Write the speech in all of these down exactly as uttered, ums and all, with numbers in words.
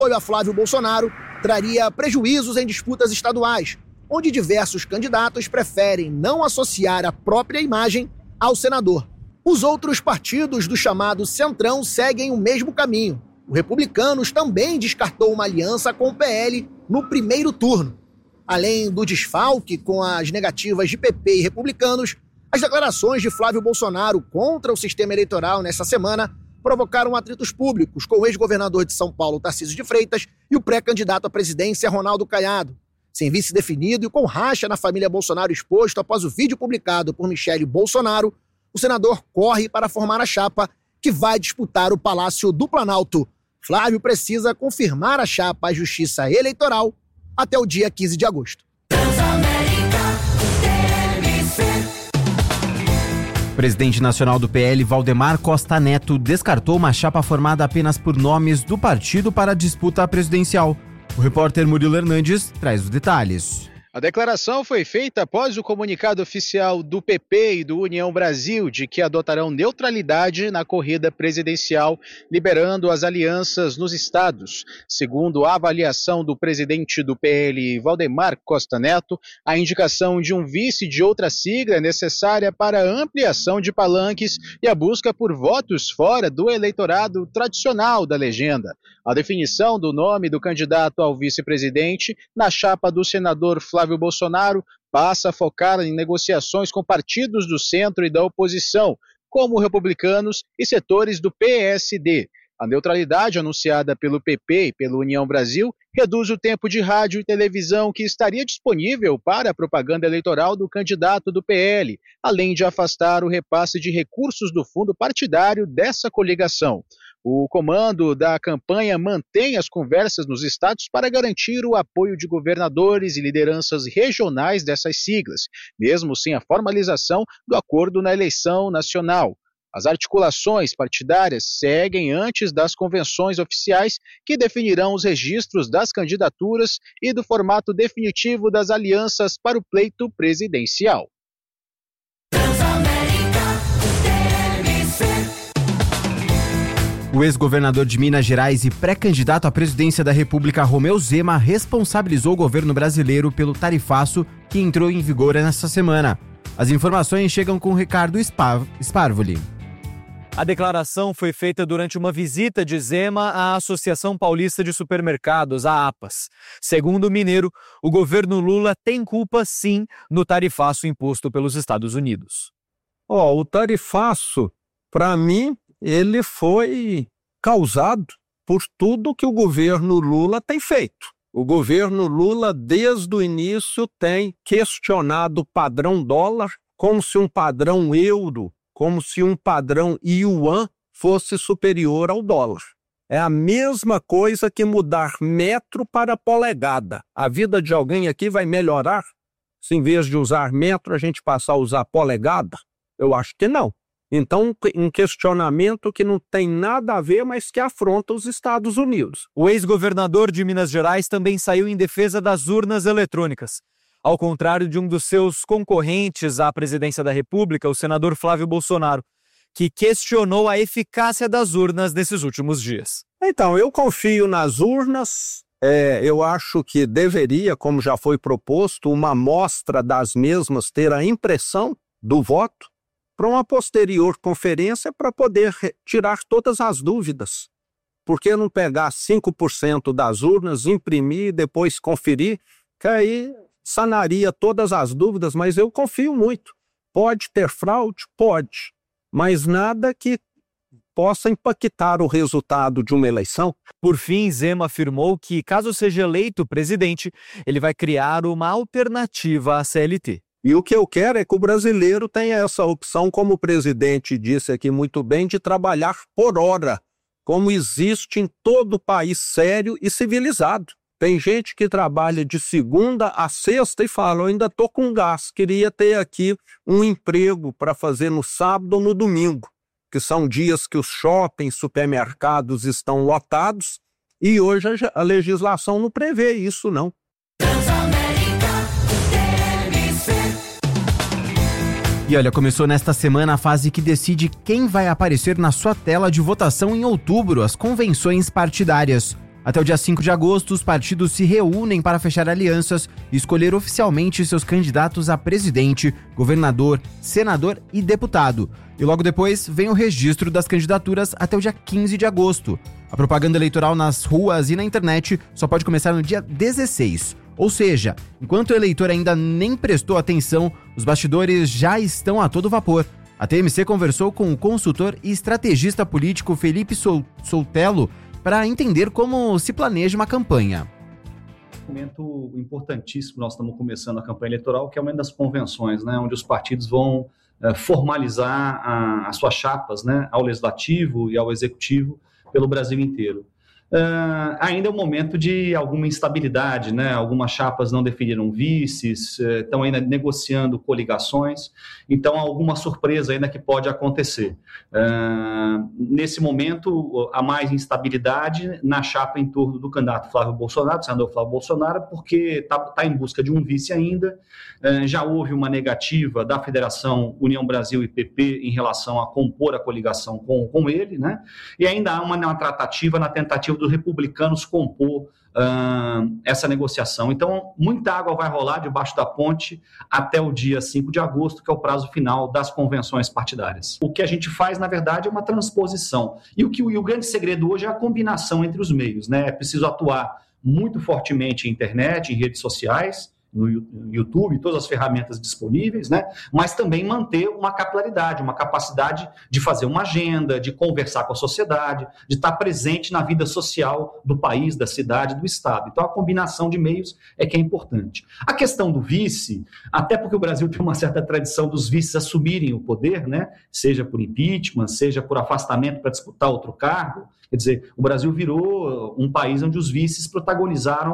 apoio a Flávio Bolsonaro traria prejuízos em disputas estaduais, onde diversos candidatos preferem não associar a própria imagem ao senador. Os outros partidos do chamado Centrão seguem o mesmo caminho. O Republicanos também descartou uma aliança com o P L no primeiro turno. Além do desfalque com as negativas de P P e Republicanos, as declarações de Flávio Bolsonaro contra o sistema eleitoral nessa semana provocaram atritos públicos com o ex-governador de São Paulo, Tarcísio de Freitas, e o pré-candidato à presidência, Ronaldo Caiado. Sem vice definido e com racha na família Bolsonaro exposto após o vídeo publicado por Michele Bolsonaro, o senador corre para formar a chapa que vai disputar o Palácio do Planalto. Flávio precisa confirmar a chapa à Justiça Eleitoral até o dia quinze de agosto. O presidente nacional do P L, Valdemar Costa Neto, descartou uma chapa formada apenas por nomes do partido para a disputa presidencial. O repórter Murilo Hernandes traz os detalhes. A declaração foi feita após o comunicado oficial do P P e do União Brasil de que adotarão neutralidade na corrida presidencial, liberando as alianças nos estados. Segundo a avaliação do presidente do P L, Valdemar Costa Neto, a indicação de um vice de outra sigla é necessária para a ampliação de palanques e a busca por votos fora do eleitorado tradicional da legenda. A definição do nome do candidato ao vice-presidente na chapa do senador Flávio Bolsonaro passa a focar em negociações com partidos do centro e da oposição, como republicanos e setores do P S D. A neutralidade anunciada pelo P P e pela União Brasil reduz o tempo de rádio e televisão que estaria disponível para a propaganda eleitoral do candidato do P L, além de afastar o repasse de recursos do fundo partidário dessa coligação. O comando da campanha mantém as conversas nos estados para garantir o apoio de governadores e lideranças regionais dessas siglas, mesmo sem a formalização do acordo na eleição nacional. As articulações partidárias seguem antes das convenções oficiais que definirão os registros das candidaturas e do formato definitivo das alianças para o pleito presidencial. O ex-governador de Minas Gerais e pré-candidato à presidência da República, Romeu Zema, responsabilizou o governo brasileiro pelo tarifaço que entrou em vigor nesta semana. As informações chegam com Ricardo Sparvoli. A declaração foi feita durante uma visita de Zema à Associação Paulista de Supermercados, a APAS. Segundo o mineiro, o governo Lula tem culpa, sim, no tarifaço imposto pelos Estados Unidos. Ó, o tarifaço, para mim, ele foi causado por tudo que o governo Lula tem feito. O governo Lula, desde o início, tem questionado o padrão dólar como se um padrão euro, como se um padrão yuan fosse superior ao dólar. É a mesma coisa que mudar metro para polegada. A vida de alguém aqui vai melhorar se, em vez de usar metro, a gente passar a usar polegada? Eu acho que não. Então, um questionamento que não tem nada a ver, mas que afronta os Estados Unidos. O ex-governador de Minas Gerais também saiu em defesa das urnas eletrônicas. Ao contrário de um dos seus concorrentes à presidência da República, o senador Flávio Bolsonaro, que questionou a eficácia das urnas nesses últimos dias. Então, eu confio nas urnas. É, eu acho que deveria, como já foi proposto, uma amostra das mesmas ter a impressão do voto, para uma posterior conferência para poder tirar todas as dúvidas. Por que não pegar cinco por cento das urnas, imprimir e depois conferir, que aí sanaria todas as dúvidas, mas eu confio muito. Pode ter fraude? Pode, mas nada que possa impactar o resultado de uma eleição. Por fim, Zema afirmou que, caso seja eleito presidente, ele vai criar uma alternativa à C L T. E o que eu quero é que o brasileiro tenha essa opção, como o presidente disse aqui muito bem, de trabalhar por hora, como existe em todo país sério e civilizado. Tem gente que trabalha de segunda a sexta e fala, eu ainda estou com gás, queria ter aqui um emprego para fazer no sábado ou no domingo, que são dias que os shoppings, supermercados estão lotados, e hoje a legislação não prevê isso, não. E olha, começou nesta semana a fase que decide quem vai aparecer na sua tela de votação em outubro, as convenções partidárias. Até o dia cinco de agosto, os partidos se reúnem para fechar alianças e escolher oficialmente seus candidatos a presidente, governador, senador e deputado. E logo depois vem o registro das candidaturas até o dia quinze de agosto. A propaganda eleitoral nas ruas e na internet só pode começar no dia dezesseis. Ou seja, enquanto o eleitor ainda nem prestou atenção, os bastidores já estão a todo vapor. A T M C conversou com o consultor e estrategista político Felipe Soltello para entender como se planeja uma campanha. Um momento importantíssimo, nós estamos começando a campanha eleitoral, que é o momento das convenções, né, onde os partidos vão uh, formalizar a, as suas chapas, né, ao legislativo e ao executivo pelo Brasil inteiro. Uh, ainda é um momento de alguma instabilidade, né? Algumas chapas não definiram vices, uh, estão ainda negociando coligações, então há alguma surpresa ainda que pode acontecer. Uh, nesse momento, há mais instabilidade na chapa em torno do candidato Flávio Bolsonaro, do senador Flávio Bolsonaro, porque está tá em busca de um vice ainda. Uh, já houve uma negativa da Federação União Brasil e P P em relação a compor a coligação com, com ele, né? E ainda há uma, uma tratativa na tentativa dos republicanos compor uh, essa negociação. Então, muita água vai rolar debaixo da ponte até o dia cinco de agosto, que é o prazo final das convenções partidárias. O que a gente faz, na verdade, é uma transposição. E o, que, e o grande segredo hoje é a combinação entre os meios, né? É preciso atuar muito fortemente em internet, em redes sociais, no YouTube, todas as ferramentas disponíveis, né? Mas também manter uma capilaridade, uma capacidade de fazer uma agenda, de conversar com a sociedade, de estar presente na vida social do país, da cidade, do estado. Então, a combinação de meios é que é importante. A questão do vice, até porque o Brasil tem uma certa tradição dos vices assumirem o poder, né? Seja por impeachment, seja por afastamento para disputar outro cargo. Quer dizer, o Brasil virou um país onde os vices protagonizaram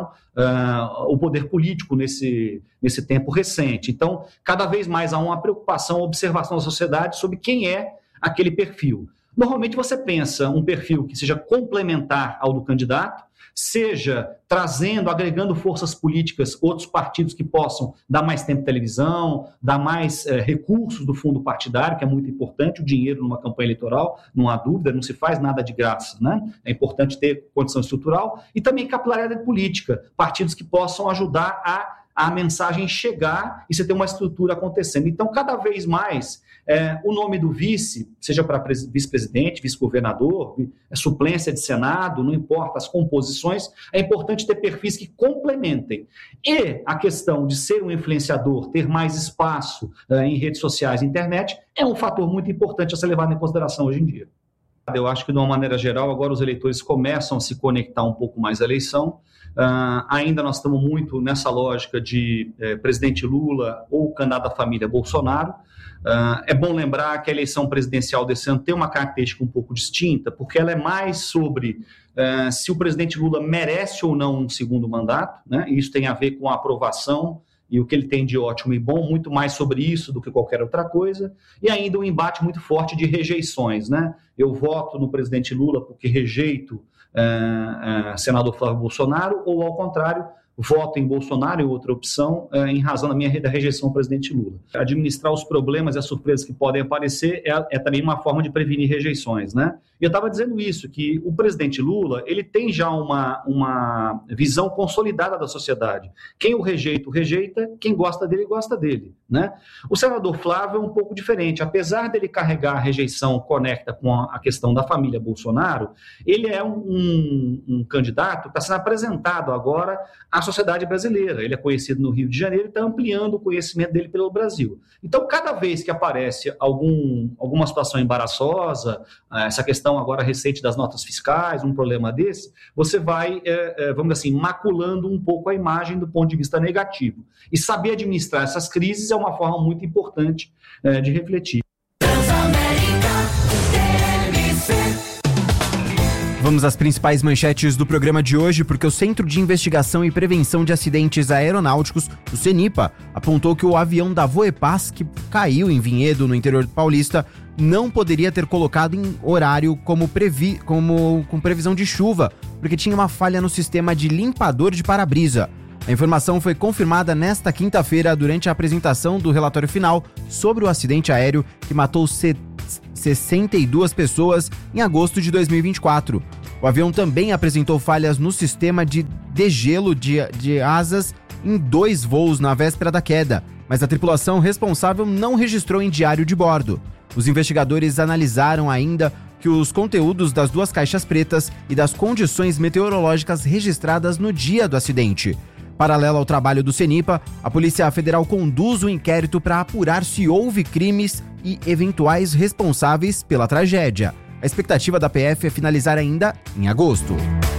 uh, o poder político nesse, nesse tempo recente. Então, cada vez mais há uma preocupação, uma observação da sociedade sobre quem é aquele perfil. Normalmente você pensa um perfil que seja complementar ao do candidato, seja trazendo, agregando forças políticas, outros partidos que possam dar mais tempo de televisão, dar mais eh, recursos do fundo partidário, que é muito importante, o dinheiro numa campanha eleitoral, não há dúvida, não se faz nada de graça, né? É importante ter condição estrutural e também capilaridade política, partidos que possam ajudar a a mensagem chegar e você ter uma estrutura acontecendo. Então, cada vez mais, é, o nome do vice, seja para vice-presidente, vice-governador, suplência de Senado, não importa as composições, é importante ter perfis que complementem. E a questão de ser um influenciador, ter mais espaço é, em redes sociais e internet, é um fator muito importante a ser levado em consideração hoje em dia. Eu acho que, de uma maneira geral, agora os eleitores começam a se conectar um pouco mais à eleição. Uh, ainda nós estamos muito nessa lógica de eh, presidente Lula ou candidato da família Bolsonaro. Uh, é bom lembrar que a eleição presidencial desse ano tem uma característica um pouco distinta, porque ela é mais sobre uh, se o presidente Lula merece ou não um segundo mandato, né? E isso tem a ver com a aprovação e o que ele tem de ótimo e bom, muito mais sobre isso do que qualquer outra coisa, e ainda um embate muito forte de rejeições, né? Eu voto no presidente Lula porque rejeito Uh, uh, senador Flávio Bolsonaro, ou ao contrário, voto em Bolsonaro, é outra opção, uh, em razão da minha da rejeição ao presidente Lula. Administrar os problemas e as surpresas que podem aparecer é, é também uma forma de prevenir rejeições, né? E eu estava dizendo isso, que o presidente Lula, ele tem já uma, uma visão consolidada da sociedade. Quem o rejeita, o rejeita, quem gosta dele, gosta dele, né? O senador Flávio é um pouco diferente. Apesar dele carregar a rejeição conecta com a, a questão da família Bolsonaro, ele é um, um, um candidato que está sendo apresentado agora à sociedade brasileira. Ele é conhecido no Rio de Janeiro e está ampliando o conhecimento dele pelo Brasil. Então, cada vez que aparece algum, alguma situação embaraçosa, essa questão agora recente das notas fiscais, um problema desse, você vai, é, é, vamos dizer assim, maculando um pouco a imagem do ponto de vista negativo. E saber administrar essas crises é uma forma muito importante é, de refletir. Vamos às principais manchetes do programa de hoje, porque o Centro de Investigação e Prevenção de Acidentes Aeronáuticos, o CENIPA, apontou que o avião da Voepaz, que caiu em Vinhedo, no interior paulista, não poderia ter colocado em horário como, previ, como com previsão de chuva, porque tinha uma falha no sistema de limpador de para-brisa. A informação foi confirmada nesta quinta-feira durante a apresentação do relatório final sobre o acidente aéreo que matou sessenta e duas pessoas em agosto de dois mil e vinte e quatro. O avião também apresentou falhas no sistema de degelo de, de asas em dois voos na véspera da queda, mas a tripulação responsável não registrou em diário de bordo. Os investigadores analisaram ainda que os conteúdos das duas caixas pretas e das condições meteorológicas registradas no dia do acidente. Paralelo ao trabalho do CENIPA, a Polícia Federal conduz o inquérito para apurar se houve crimes e eventuais responsáveis pela tragédia. A expectativa da P F é finalizar ainda em agosto.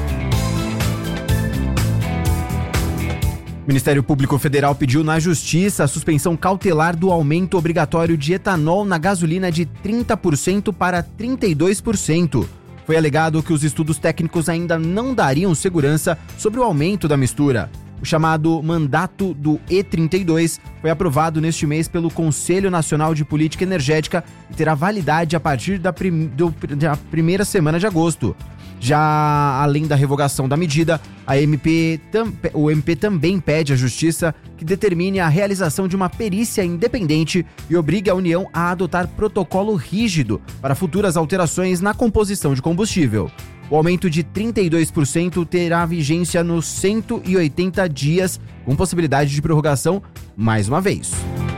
O Ministério Público Federal pediu na Justiça a suspensão cautelar do aumento obrigatório de etanol na gasolina de trinta por cento para trinta e dois por cento. Foi alegado que os estudos técnicos ainda não dariam segurança sobre o aumento da mistura. O chamado mandato do E trinta e dois foi aprovado neste mês pelo Conselho Nacional de Política Energética e terá validade a partir da, prim- do, da primeira semana de agosto. Já além da revogação da medida, a M P tam, o M P também pede à Justiça que determine a realização de uma perícia independente e obrigue a União a adotar protocolo rígido para futuras alterações na composição de combustível. O aumento de trinta e dois por cento terá vigência nos cento e oitenta dias, com possibilidade de prorrogação mais uma vez.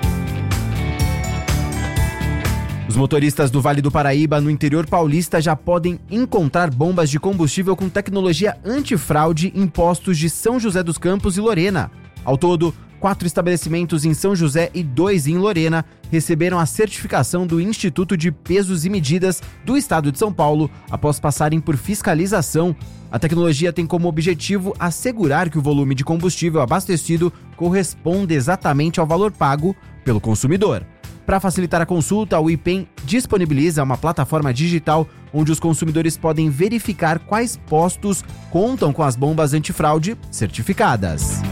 Os motoristas do Vale do Paraíba, no interior paulista, já podem encontrar bombas de combustível com tecnologia antifraude em postos de São José dos Campos e Lorena. Ao todo, quatro estabelecimentos em São José e dois em Lorena receberam a certificação do Instituto de Pesos e Medidas do Estado de São Paulo após passarem por fiscalização. A tecnologia tem como objetivo assegurar que o volume de combustível abastecido corresponde exatamente ao valor pago pelo consumidor. Para facilitar a consulta, o IPEM disponibiliza uma plataforma digital onde os consumidores podem verificar quais postos contam com as bombas antifraude certificadas.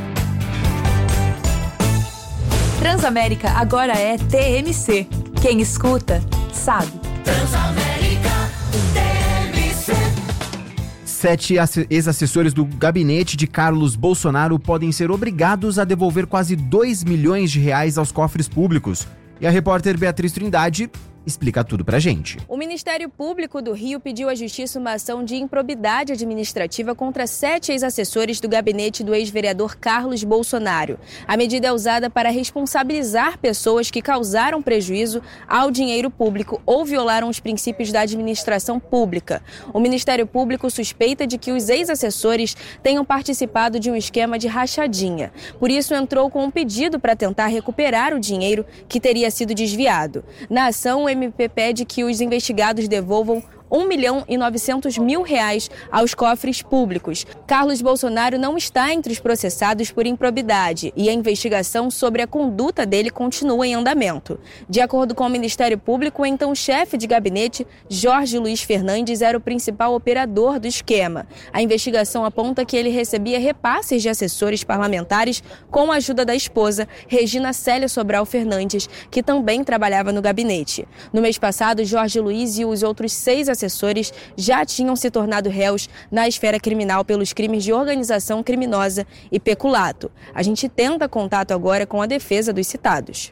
Transamérica agora é T M C. Quem escuta, sabe. Transamérica, T M C. Sete ex-assessores do gabinete de Carlos Bolsonaro podem ser obrigados a devolver quase dois milhões de reais aos cofres públicos. E a repórter Beatriz Trindade explica tudo pra gente. O Ministério Público do Rio pediu à Justiça uma ação de improbidade administrativa contra sete ex-assessores do gabinete do ex-vereador Carlos Bolsonaro. A medida é usada para responsabilizar pessoas que causaram prejuízo ao dinheiro público ou violaram os princípios da administração pública. O Ministério Público suspeita de que os ex-assessores tenham participado de um esquema de rachadinha. Por isso, entrou com um pedido para tentar recuperar o dinheiro que teria sido desviado. Na ação, o M P pede que os investigados devolvam um milhão e novecentos mil reais aos cofres públicos. Carlos Bolsonaro não está entre os processados por improbidade e a investigação sobre a conduta dele continua em andamento. De acordo com o Ministério Público, o então chefe de gabinete, Jorge Luiz Fernandes, era o principal operador do esquema. A investigação aponta que ele recebia repasses de assessores parlamentares com a ajuda da esposa, Regina Célia Sobral Fernandes, que também trabalhava no gabinete. No mês passado, Jorge Luiz e os outros seis assessores já tinham se tornado réus na esfera criminal pelos crimes de organização criminosa e peculato. A gente tenta contato agora com a defesa dos citados.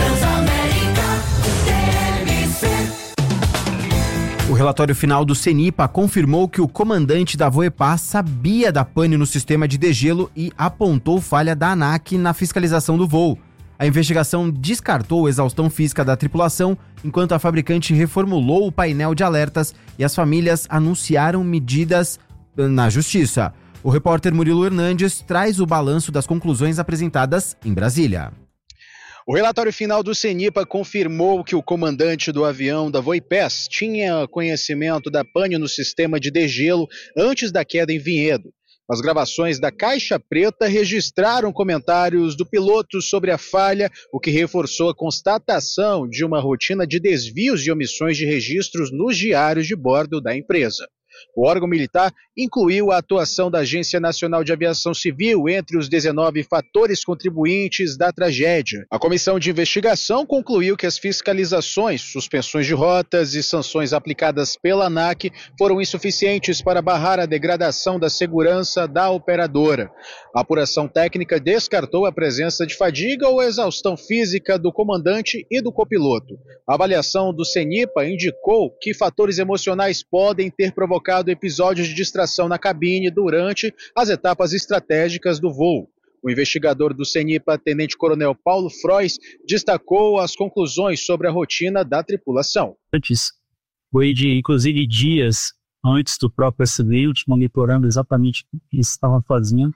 O relatório final do CENIPA confirmou que o comandante da Voepar sabia da pane no sistema de degelo e apontou falha da ANAC na fiscalização do voo. A investigação descartou a exaustão física da tripulação, enquanto a fabricante reformulou o painel de alertas e as famílias anunciaram medidas na justiça. O repórter Murilo Hernandes traz o balanço das conclusões apresentadas em Brasília. O relatório final do CENIPA confirmou que o comandante do avião da Voipes tinha conhecimento da pane no sistema de degelo antes da queda em Vinhedo. As gravações da Caixa Preta registraram comentários do piloto sobre a falha, o que reforçou a constatação de uma rotina de desvios e omissões de registros nos diários de bordo da empresa. O órgão militar incluiu a atuação da Agência Nacional de Aviação Civil entre os dezenove fatores contribuintes da tragédia. A comissão de investigação concluiu que as fiscalizações, suspensões de rotas e sanções aplicadas pela ANAC foram insuficientes para barrar a degradação da segurança da operadora. A apuração técnica descartou a presença de fadiga ou exaustão física do comandante e do copiloto. A avaliação do CENIPA indicou que fatores emocionais podem ter provocado identificado episódios de distração na cabine durante as etapas estratégicas do voo. O investigador do CENIPA, tenente-coronel Paulo Frois, destacou as conclusões sobre a rotina da tripulação. Antes, foi de, inclusive, dias antes do próprio acidente, monitorando exatamente o que estavam fazendo.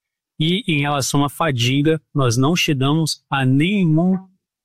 E em relação à fadiga, nós não chegamos a nenhum,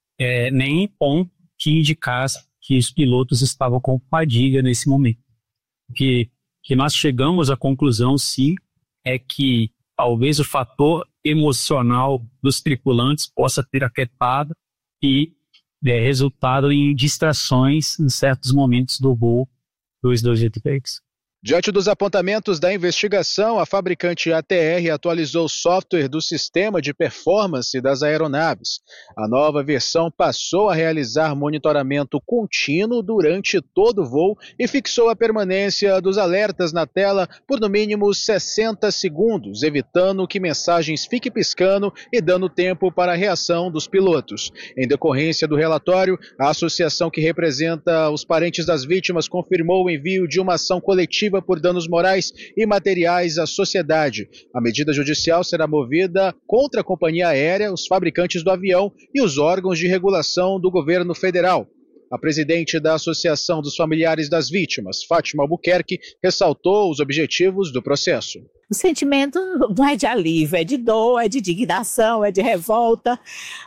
é, nenhum ponto que indicasse que os pilotos estavam com fadiga nesse momento. O que, que nós chegamos à conclusão, sim, é que talvez o fator emocional dos tripulantes possa ter afetado e é, resultado em distrações em certos momentos do voo dos dois jetpacks. Diante dos apontamentos da investigação, a fabricante A T R atualizou o software do sistema de performance das aeronaves. A nova versão passou a realizar monitoramento contínuo durante todo o voo e fixou a permanência dos alertas na tela por no mínimo sessenta segundos, evitando que mensagens fiquem piscando e dando tempo para a reação dos pilotos. Em decorrência do relatório, a associação que representa os parentes das vítimas confirmou o envio de uma ação coletiva por danos morais e materiais à sociedade. A medida judicial será movida contra a companhia aérea, os fabricantes do avião e os órgãos de regulação do governo federal. A presidente da Associação dos Familiares das Vítimas, Fátima Albuquerque, ressaltou os objetivos do processo. O sentimento não é de alívio, é de dor, é de indignação, é de revolta,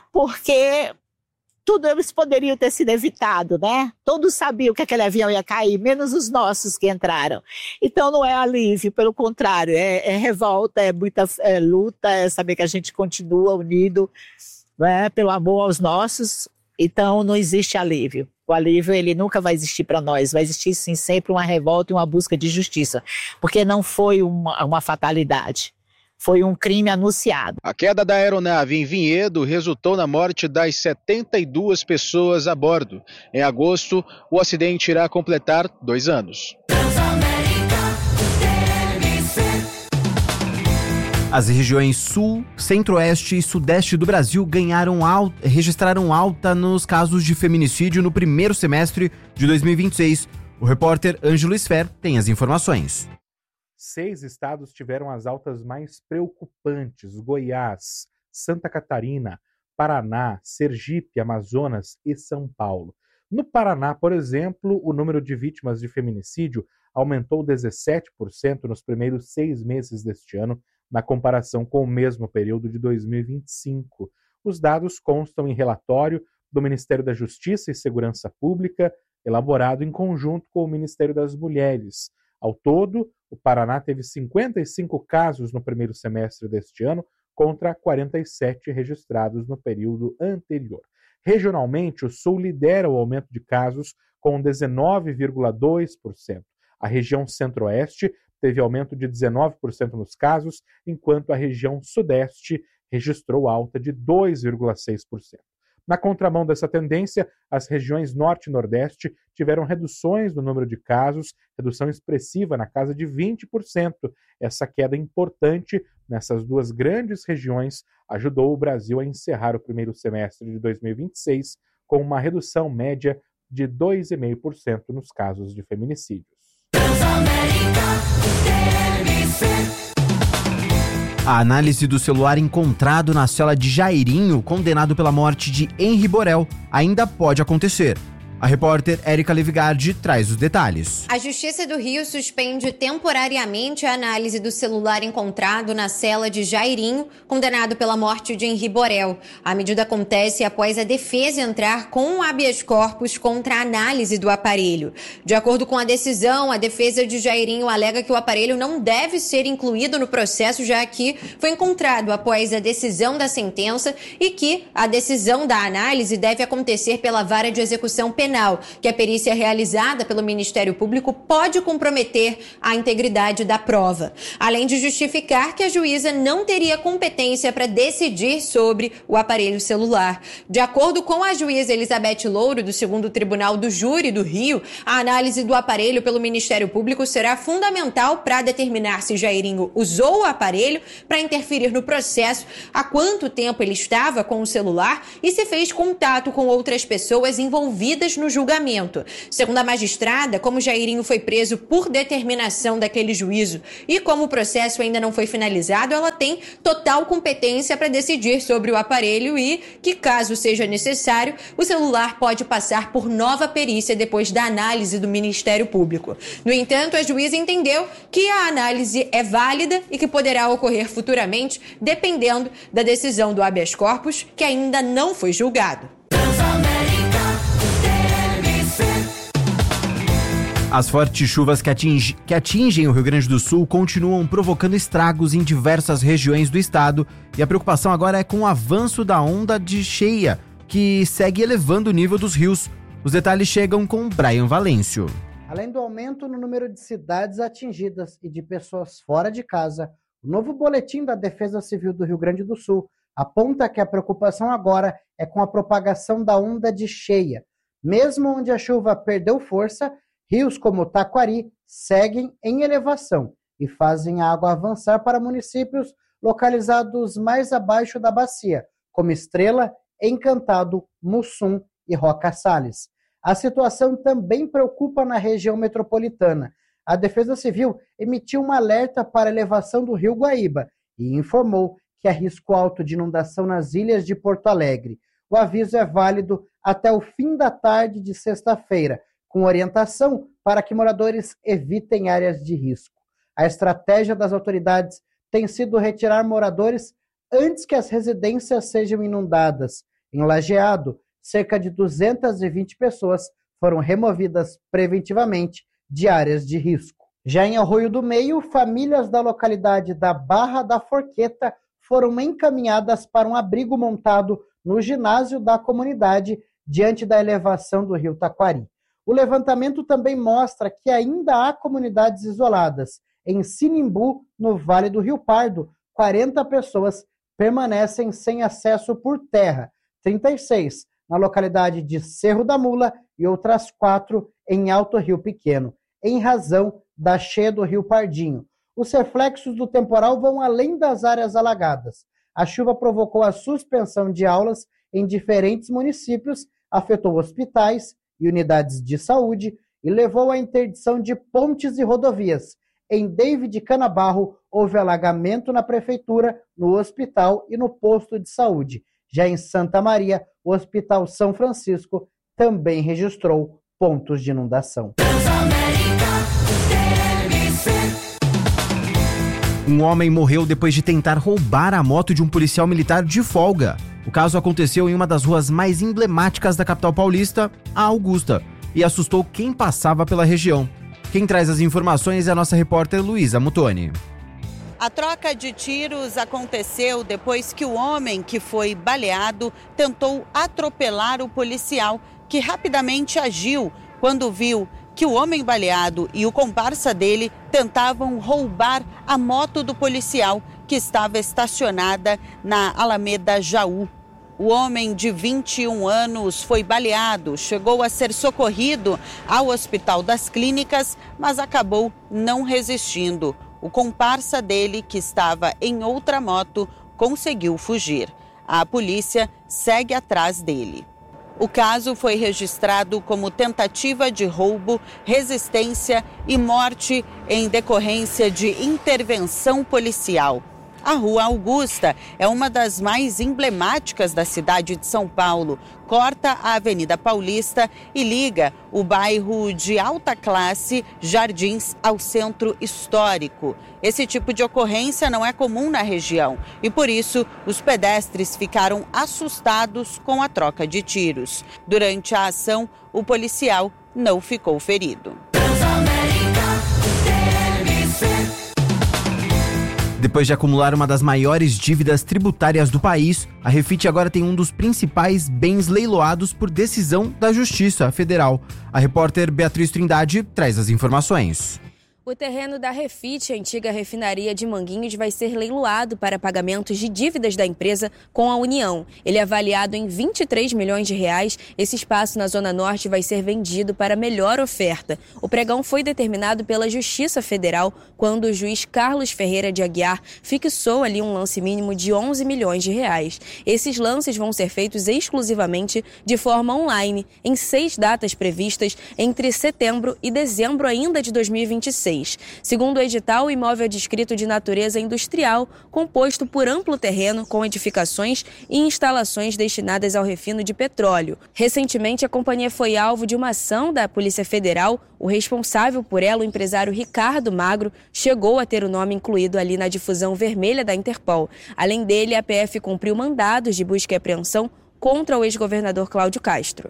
porque tudo eles poderiam ter sido evitado, né? Todos sabiam que aquele avião ia cair, menos os nossos que entraram. Então não é alívio, pelo contrário, é, é revolta, é muita é luta, é saber que a gente continua unido, né, pelo amor aos nossos. Então não existe alívio. O alívio ele nunca vai existir para nós, vai existir sim sempre uma revolta e uma busca de justiça, porque não foi uma, uma fatalidade. Foi um crime anunciado. A queda da aeronave em Vinhedo resultou na morte das setenta e duas pessoas a bordo. Em agosto, o acidente irá completar dois anos. As regiões Sul, Centro-Oeste e Sudeste do Brasil ganharam alta, registraram alta nos casos de feminicídio no primeiro semestre de dois mil e vinte e seis. O repórter Ângelo Sfer tem as informações. Seis estados tiveram as altas mais preocupantes: Goiás, Santa Catarina, Paraná, Sergipe, Amazonas e São Paulo. No Paraná, por exemplo, o número de vítimas de feminicídio aumentou dezessete por cento nos primeiros seis meses deste ano, na comparação com o mesmo período de dois mil e vinte e cinco. Os dados constam em relatório do Ministério da Justiça e Segurança Pública, elaborado em conjunto com o Ministério das Mulheres. Ao todo, o Paraná teve cinquenta e cinco casos no primeiro semestre deste ano, contra quarenta e sete registrados no período anterior. Regionalmente, o Sul lidera o aumento de casos com dezenove vírgula dois por cento. A região Centro-Oeste teve aumento de dezenove por cento nos casos, enquanto a região Sudeste registrou alta de dois vírgula seis por cento. Na contramão dessa tendência, as regiões Norte e Nordeste tiveram reduções no número de casos, redução expressiva na casa de vinte por cento. Essa queda importante nessas duas grandes regiões ajudou o Brasil a encerrar o primeiro semestre de dois mil e vinte e seis com uma redução média de dois vírgula cinco por cento nos casos de feminicídios. A análise do celular encontrado na cela de Jairinho, condenado pela morte de Henri Borel, ainda pode acontecer. A repórter Érica Levigardi traz os detalhes. A Justiça do Rio suspende temporariamente a análise do celular encontrado na cela de Jairinho, condenado pela morte de Henri Borel. A medida acontece após a defesa entrar com um habeas corpus contra a análise do aparelho. De acordo com a decisão, a defesa de Jairinho alega que o aparelho não deve ser incluído no processo, já que foi encontrado após a decisão da sentença e que a decisão da análise deve acontecer pela vara de execução penal, que a perícia realizada pelo Ministério Público pode comprometer a integridade da prova, além de justificar que a juíza não teria competência para decidir sobre o aparelho celular. De acordo com a juíza Elizabeth Louro, do segundo Tribunal do Júri do Rio, a análise do aparelho pelo Ministério Público será fundamental para determinar se Jairinho usou o aparelho para interferir no processo, há quanto tempo ele estava com o celular e se fez contato com outras pessoas envolvidas no no julgamento. Segundo a magistrada, como Jairinho foi preso por determinação daquele juízo e como o processo ainda não foi finalizado, ela tem total competência para decidir sobre o aparelho e que, caso seja necessário, o celular pode passar por nova perícia depois da análise do Ministério Público. No entanto, a juíza entendeu que a análise é válida e que poderá ocorrer futuramente, dependendo da decisão do habeas corpus, que ainda não foi julgado. As fortes chuvas que, atingi, que atingem o Rio Grande do Sul continuam provocando estragos em diversas regiões do estado e a preocupação agora é com o avanço da onda de cheia, que segue elevando o nível dos rios. Os detalhes chegam com Brian Valêncio. Além do aumento no número de cidades atingidas e de pessoas fora de casa, o novo boletim da Defesa Civil do Rio Grande do Sul aponta que a preocupação agora é com a propagação da onda de cheia. Mesmo onde a chuva perdeu força, rios como Taquari seguem em elevação e fazem a água avançar para municípios localizados mais abaixo da bacia, como Estrela, Encantado, Mussum e Roca Salles. A situação também preocupa na região metropolitana. A Defesa Civil emitiu um alerta para a elevação do rio Guaíba e informou que há risco alto de inundação nas ilhas de Porto Alegre. O aviso é válido até o fim da tarde de sexta-feira, com orientação para que moradores evitem áreas de risco. A estratégia das autoridades tem sido retirar moradores antes que as residências sejam inundadas. Em Lajeado, cerca de duzentas e vinte pessoas foram removidas preventivamente de áreas de risco. Já em Arroio do Meio, famílias da localidade da Barra da Forqueta foram encaminhadas para um abrigo montado no ginásio da comunidade diante da elevação do rio Taquari. O levantamento também mostra que ainda há comunidades isoladas. Em Sinimbu, no Vale do Rio Pardo, quarenta pessoas permanecem sem acesso por terra, trinta e seis na localidade de Cerro da Mula e outras quatro em Alto Rio Pequeno, em razão da cheia do Rio Pardinho. Os reflexos do temporal vão além das áreas alagadas. A chuva provocou a suspensão de aulas em diferentes municípios, afetou hospitais e unidades de saúde e levou à interdição de pontes e rodovias. Em David Canabarro, houve alagamento na prefeitura, no hospital e no posto de saúde. Já em Santa Maria, o Hospital São Francisco também registrou pontos de inundação. Um homem morreu depois de tentar roubar a moto de um policial militar de folga. O caso aconteceu em uma das ruas mais emblemáticas da capital paulista, a Augusta, e assustou quem passava pela região. Quem traz as informações é a nossa repórter Luísa Mutoni. A troca de tiros aconteceu depois que o homem que foi baleado tentou atropelar o policial, que rapidamente agiu quando viu que o homem baleado e o comparsa dele tentavam roubar a moto do policial, que estava estacionada na Alameda Jaú. O homem de vinte e um anos foi baleado, chegou a ser socorrido ao Hospital das Clínicas, mas acabou não resistindo. O comparsa dele, que estava em outra moto, conseguiu fugir. A polícia segue atrás dele. O caso foi registrado como tentativa de roubo, resistência e morte em decorrência de intervenção policial. A Rua Augusta é uma das mais emblemáticas da cidade de São Paulo. Corta a Avenida Paulista e liga o bairro de alta classe Jardins ao centro histórico. Esse tipo de ocorrência não é comum na região e, por isso, os pedestres ficaram assustados com a troca de tiros. Durante a ação, o policial não ficou ferido. Depois de acumular uma das maiores dívidas tributárias do país, a Refit agora tem um dos principais bens leiloados por decisão da Justiça Federal. A repórter Beatriz Trindade traz as informações. O terreno da Refit, a antiga refinaria de Manguinhos, vai ser leiloado para pagamentos de dívidas da empresa com a União. Ele é avaliado em vinte e três milhões de reais. Esse espaço na Zona Norte vai ser vendido para melhor oferta. O pregão foi determinado pela Justiça Federal quando o juiz Carlos Ferreira de Aguiar fixou ali um lance mínimo de onze milhões de reais. Esses lances vão ser feitos exclusivamente de forma online, em seis datas previstas entre setembro e dezembro ainda de dois mil e vinte e seis. Segundo o edital, o imóvel é descrito de natureza industrial, composto por amplo terreno com edificações e instalações destinadas ao refino de petróleo. Recentemente, a companhia foi alvo de uma ação da Polícia Federal. O responsável por ela, o empresário Ricardo Magro, chegou a ter o nome incluído ali na difusão vermelha da Interpol. Além dele, a P F cumpriu mandados de busca e apreensão contra o ex-governador Cláudio Castro.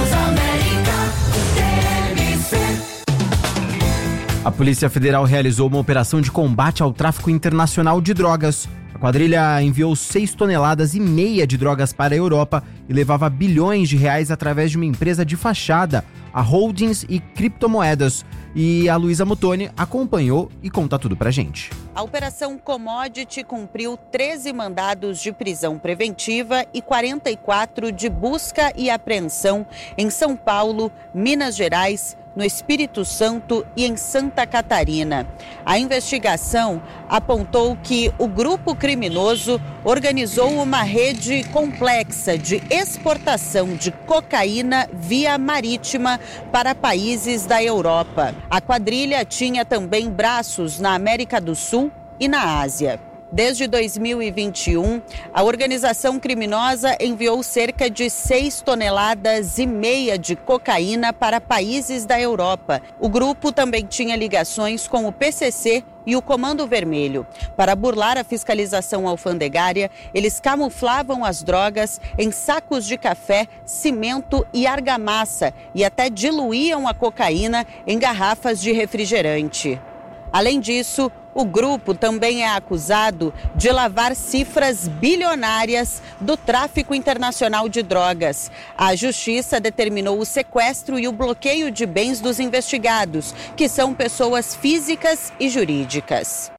A Polícia Federal realizou uma operação de combate ao tráfico internacional de drogas. A quadrilha enviou seis toneladas e meia de drogas para a Europa e levava bilhões de reais através de uma empresa de fachada, a Holdings e Criptomoedas. E a Luísa Mutoni acompanhou e conta tudo pra gente. A Operação Commodity cumpriu treze mandados de prisão preventiva e quarenta e quatro de busca e apreensão em São Paulo, Minas Gerais, no Espírito Santo e em Santa Catarina. A investigação apontou que o grupo criminoso organizou uma rede complexa de exportação de cocaína via marítima para países da Europa. A quadrilha tinha também braços na América do Sul e na Ásia. Desde dois mil e vinte e um, a organização criminosa enviou cerca de seis toneladas e meia de cocaína para países da Europa. O grupo também tinha ligações com o P C C e o Comando Vermelho. Para burlar a fiscalização alfandegária, eles camuflavam as drogas em sacos de café, cimento e argamassa e até diluíam a cocaína em garrafas de refrigerante. Além disso, o grupo também é acusado de lavar cifras bilionárias do tráfico internacional de drogas. A Justiça determinou o sequestro e o bloqueio de bens dos investigados, que são pessoas físicas e jurídicas.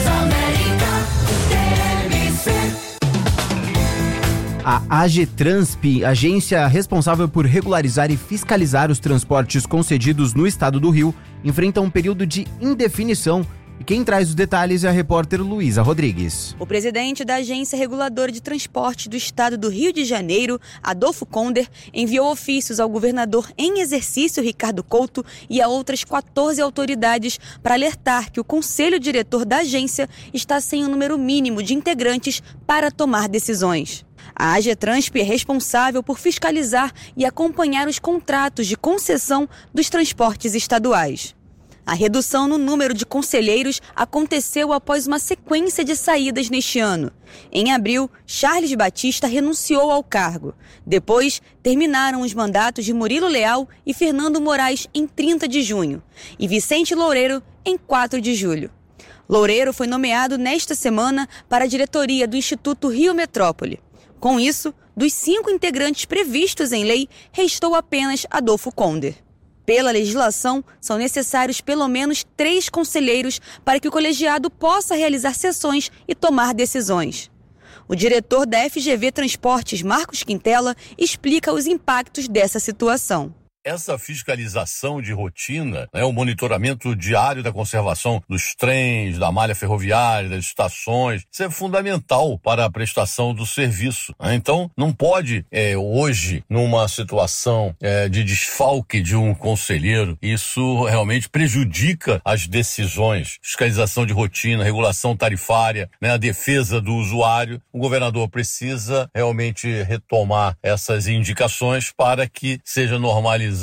A AGETRANSP, agência responsável por regularizar e fiscalizar os transportes concedidos no estado do Rio, enfrenta um período de indefinição. E quem traz os detalhes é a repórter Luísa Rodrigues. O presidente da Agência Reguladora de Transporte do Estado do Rio de Janeiro, Adolfo Conder, enviou ofícios ao governador em exercício, Ricardo Couto, e a outras quatorze autoridades para alertar que o conselho diretor da agência está sem o número mínimo de integrantes para tomar decisões. A AGETRANSP é responsável por fiscalizar e acompanhar os contratos de concessão dos transportes estaduais. A redução no número de conselheiros aconteceu após uma sequência de saídas neste ano. Em abril, Charles Batista renunciou ao cargo. Depois, terminaram os mandatos de Murilo Leal e Fernando Moraes em trinta de junho e Vicente Loureiro em quatro de julho. Loureiro foi nomeado nesta semana para a diretoria do Instituto Rio Metrópole. Com isso, dos cinco integrantes previstos em lei, restou apenas Adolfo Conder. Pela legislação, são necessários pelo menos três conselheiros para que o colegiado possa realizar sessões e tomar decisões. O diretor da F G V Transportes, Marcos Quintela, explica os impactos dessa situação. Essa fiscalização de rotina, né, o monitoramento diário da conservação dos trens, da malha ferroviária, das estações, isso é fundamental para a prestação do serviço. Né? Então, não pode, é, hoje, numa situação é, de desfalque de um conselheiro, isso realmente prejudica as decisões. Fiscalização de rotina, regulação tarifária, né, a defesa do usuário. O governador precisa realmente retomar essas indicações para que seja normalizado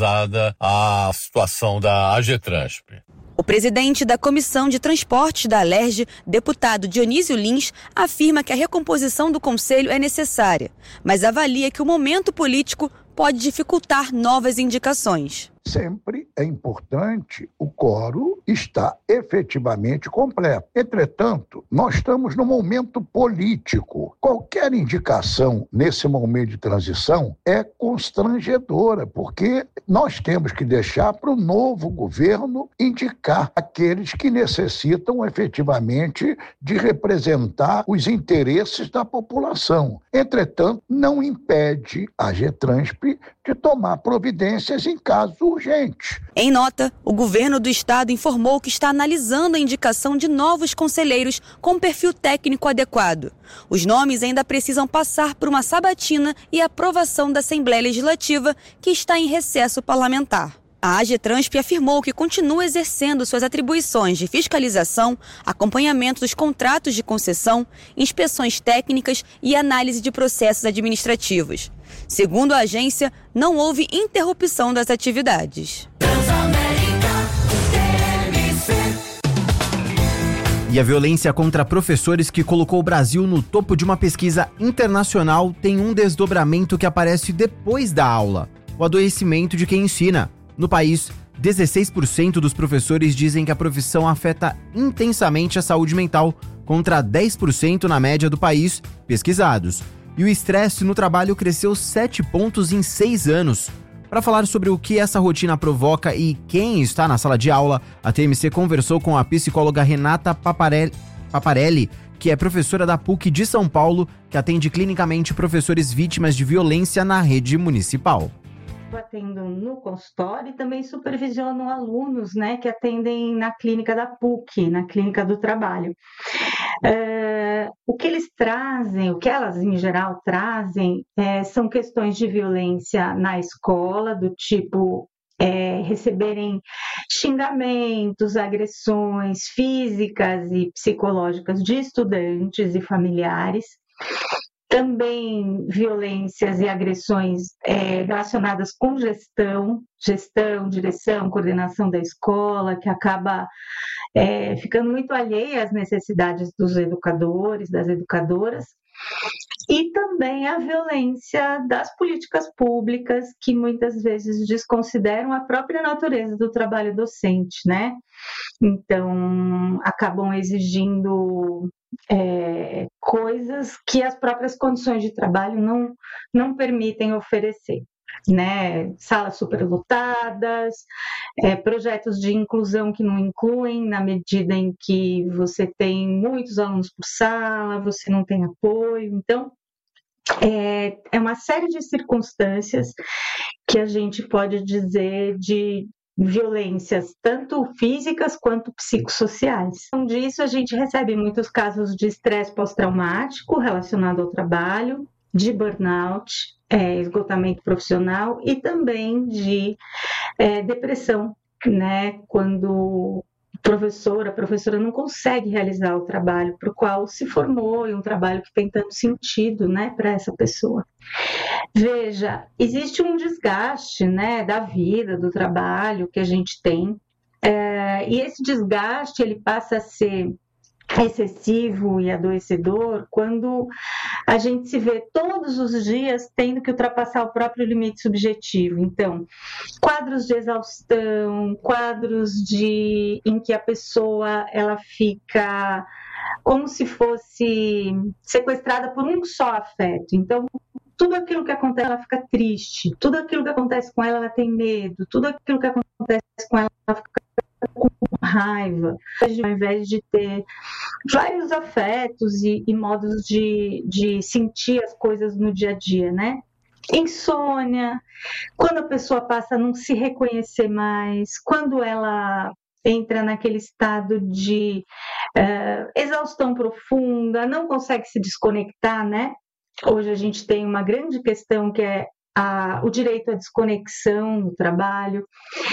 a situação da AGETRANSP. O presidente da Comissão de Transportes da Alerj, deputado Dionísio Lins, afirma que a recomposição do conselho é necessária, mas avalia que o momento político pode dificultar novas indicações. sempre é importante o quórum estar efetivamente completo. Entretanto, nós estamos num momento político. Qualquer indicação nesse momento de transição é constrangedora, porque nós temos que deixar para o novo governo indicar aqueles que necessitam efetivamente de representar os interesses da população. Entretanto, não impede a GETRANSP de tomar providências em casos urgentes. Em nota, o governo do estado informou que está analisando a indicação de novos conselheiros com perfil técnico adequado. Os nomes ainda precisam passar por uma sabatina e aprovação da Assembleia Legislativa, que está em recesso parlamentar. A AGETRANSP afirmou que continua exercendo suas atribuições de fiscalização, acompanhamento dos contratos de concessão, inspeções técnicas e análise de processos administrativos. Segundo a agência, não houve interrupção das atividades. E a violência contra professores que colocou o Brasil no topo de uma pesquisa internacional tem um desdobramento que aparece depois da aula: o adoecimento de quem ensina. No país, dezesseis por cento dos professores dizem que a profissão afeta intensamente a saúde mental, contra dez por cento na média do país, pesquisados. E o estresse no trabalho cresceu sete pontos em seis anos. Para falar sobre o que essa rotina provoca e quem está na sala de aula, a T M C conversou com a psicóloga Renata Paparelli, Paparelli, que é professora da P U C de São Paulo, que atende clinicamente professores vítimas de violência na rede municipal. Eu atendo no consultório e também supervisiono alunos, né, que atendem na clínica da P U C, na clínica do trabalho. É, o que eles trazem, o que elas em geral trazem, é, são questões de violência na escola, do tipo é, receberem xingamentos, agressões físicas e psicológicas de estudantes e familiares. Também violências e agressões é, relacionadas com gestão, gestão, direção, coordenação da escola, que acaba é, ficando muito alheia às necessidades dos educadores, das educadoras. E também a violência das políticas públicas, que muitas vezes desconsideram a própria natureza do trabalho docente, né? Então, acabam exigindo É, coisas que as próprias condições de trabalho não, não permitem oferecer, né? Salas superlotadas, é, projetos de inclusão que não incluem na medida em que você tem muitos alunos por sala, você não tem apoio. Então, é, é uma série de circunstâncias que a gente pode dizer de violências tanto físicas quanto psicossociais. Então, disso a gente recebe muitos casos de estresse pós-traumático relacionado ao trabalho, de burnout, é, esgotamento profissional e também de é, depressão, né? Quando o professor, a professora não consegue realizar o trabalho para o qual se formou e um trabalho que tem tanto sentido, né, para essa pessoa. Veja, existe um desgaste, né, da vida, do trabalho que a gente tem, é, e esse desgaste ele passa a ser excessivo e adoecedor quando a gente se vê todos os dias tendo que ultrapassar o próprio limite subjetivo. Então, quadros de exaustão, quadros de em que a pessoa ela fica como se fosse sequestrada por um só afeto. Então, tudo aquilo que acontece, ela fica triste. Tudo aquilo que acontece com ela, ela tem medo. Tudo aquilo que acontece com ela, ela fica com raiva. Ao invés de ter vários afetos e, e modos de, de sentir as coisas no dia a dia, né? Insônia, quando a pessoa passa a não se reconhecer mais, quando ela entra naquele estado de uh, exaustão profunda, não consegue se desconectar, né? Hoje a gente tem uma grande questão que é a, o direito à desconexão no trabalho,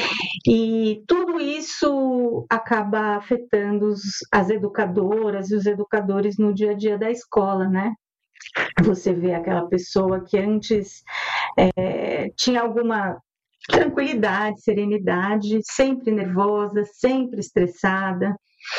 e tudo isso acaba afetando os, as educadoras e os educadores no dia a dia da escola, né? Você vê aquela pessoa que antes é, tinha alguma tranquilidade, serenidade, sempre nervosa, sempre estressada.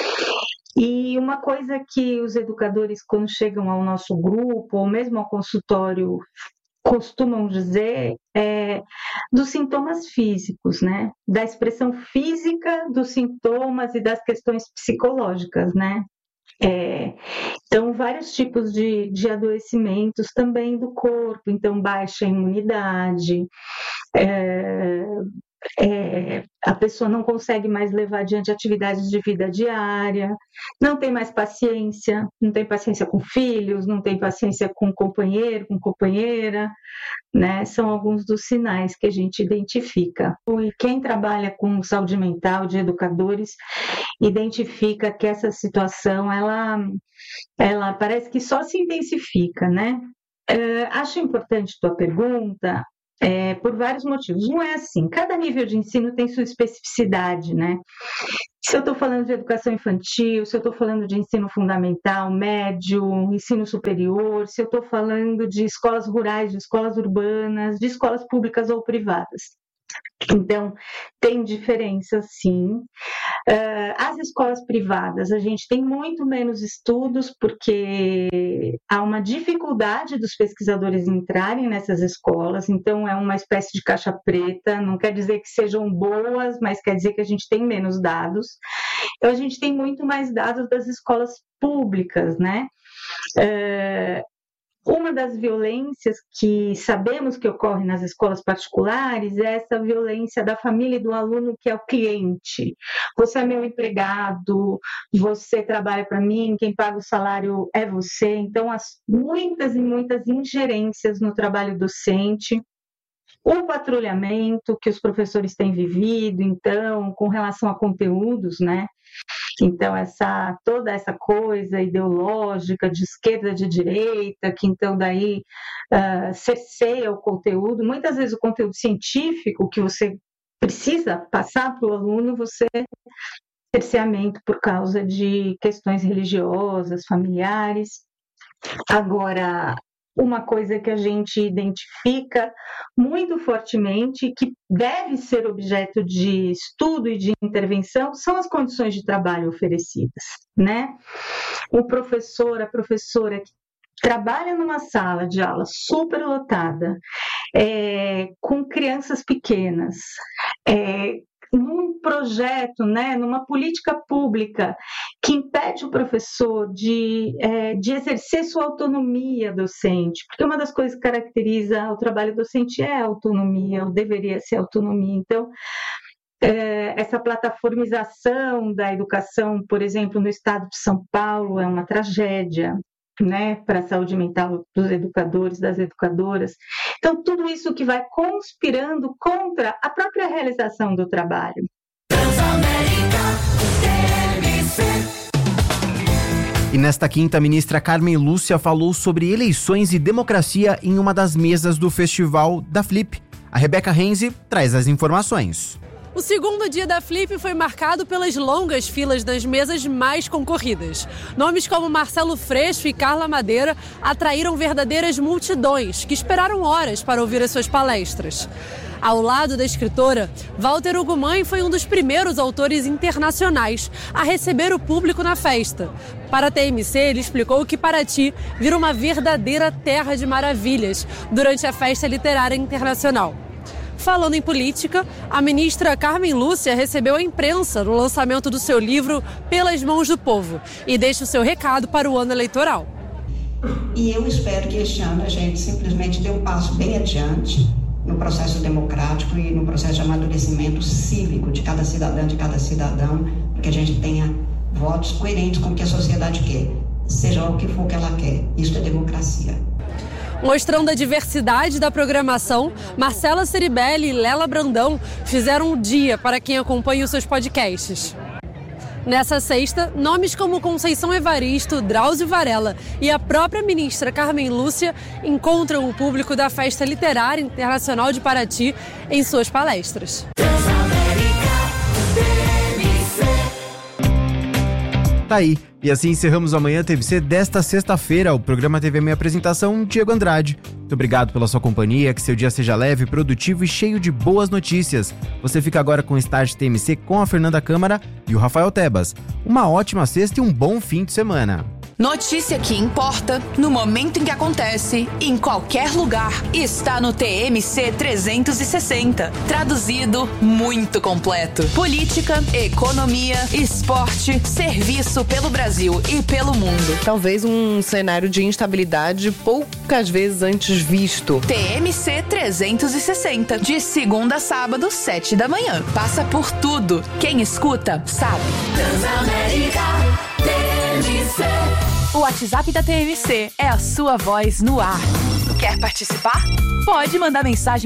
E uma coisa que os educadores, quando chegam ao nosso grupo, ou mesmo ao consultório, costumam dizer é, dos sintomas físicos, né? Da expressão física dos sintomas e das questões psicológicas, né? É, então, vários tipos de, de adoecimentos também do corpo, então, baixa imunidade, é, é, a pessoa não consegue mais levar adiante atividades de vida diária, não tem mais paciência, não tem paciência com filhos, não tem paciência com companheiro, com companheira, né? São alguns dos sinais que a gente identifica. E quem trabalha com saúde mental, de educadores, identifica que essa situação, ela, ela parece que só se intensifica, né? É, acho importante tua pergunta, É, por vários motivos. Um é assim, cada nível de ensino tem sua especificidade, né? Se eu estou falando de educação infantil, se eu estou falando de ensino fundamental, médio, ensino superior, se eu estou falando de escolas rurais, de escolas urbanas, de escolas públicas ou privadas. Então, tem diferença, sim. Uh, as escolas privadas, a gente tem muito menos estudos, porque há uma dificuldade dos pesquisadores entrarem nessas escolas, então é uma espécie de caixa preta, não quer dizer que sejam boas, mas quer dizer que a gente tem menos dados. Então, a gente tem muito mais dados das escolas públicas, né? Uh, Uma das violências que sabemos que ocorre nas escolas particulares é essa violência da família e do aluno, que é o cliente. Você é meu empregado, você trabalha para mim, quem paga o salário é você. Então, as muitas e muitas ingerências no trabalho docente. O patrulhamento que os professores têm vivido, então, com relação a conteúdos, né? Então, essa, toda essa coisa ideológica de esquerda, de direita, que então daí uh, cerceia o conteúdo, muitas vezes o conteúdo científico que você precisa passar para o aluno, você cerceamento por causa de questões religiosas, familiares. Agora, uma coisa que a gente identifica muito fortemente, que deve ser objeto de estudo e de intervenção, são as condições de trabalho oferecidas, né? O professor, a professora que trabalha numa sala de aula superlotada, é, com crianças pequenas, é, num projeto, né, numa política pública que impede o professor de, é, de exercer sua autonomia docente, porque uma das coisas que caracteriza o trabalho docente é a autonomia, ou deveria ser autonomia. Então, é, essa plataformização da educação, por exemplo, no estado de São Paulo, é uma tragédia, né, para a saúde mental dos educadores, das educadoras. Então, tudo isso que vai conspirando contra a própria realização do trabalho. E nesta quinta, a ministra Carmen Lúcia falou sobre eleições e democracia em uma das mesas do festival da Flip. A Rebeca Renzi traz as informações. O segundo dia da Flip foi marcado pelas longas filas das mesas mais concorridas. Nomes como Marcelo Freixo e Carla Madeira atraíram verdadeiras multidões que esperaram horas para ouvir as suas palestras. Ao lado da escritora, Walter Ugumãe foi um dos primeiros autores internacionais a receber o público na festa. Para a T M C, ele explicou que Paraty vira uma verdadeira terra de maravilhas durante a Festa Literária Internacional. Falando em política, a ministra Carmen Lúcia recebeu a imprensa no lançamento do seu livro Pelas Mãos do Povo e deixa o seu recado para o ano eleitoral. E eu espero que este ano a gente simplesmente dê um passo bem adiante no processo democrático e no processo de amadurecimento cívico de cada cidadã, de cada cidadão, para que a gente tenha votos coerentes com o que a sociedade quer, seja o que for que ela quer. Isso é democracia. Mostrando a diversidade da programação, Marcela Ceribelli e Lela Brandão fizeram um dia para quem acompanha os seus podcasts. Nessa sexta, nomes como Conceição Evaristo, Drauzio Varela e a própria ministra Carmen Lúcia encontram o público da Festa Literária Internacional de Paraty em suas palestras. Tá aí. E assim encerramos o Manhã T V C desta sexta-feira. O programa teve a minha apresentação, Diego Andrade. Muito obrigado pela sua companhia, que seu dia seja leve, produtivo e cheio de boas notícias. Você fica agora com o Start T M C com a Fernanda Câmara e o Rafael Tebas. Uma ótima sexta e um bom fim de semana. Notícia que importa, no momento em que acontece, em qualquer lugar, está no T M C trezentos e sessenta. Traduzido, muito completo. Política, economia, esporte, serviço pelo Brasil e pelo mundo. Talvez um cenário de instabilidade poucas vezes antes visto. T M C trezentos e sessenta, de segunda a sábado, sete da manhã. Passa por tudo. Quem escuta, sabe. Transamérica T M C. O WhatsApp da T M C é a sua voz no ar. Quer participar? Pode mandar mensagem